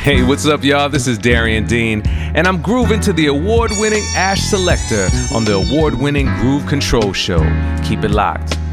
Hey, what's up, y'all? This is Darian Dean, and I'm grooving to the award-winning Ash Selector on the award-winning Groove Control Show. Keep it locked.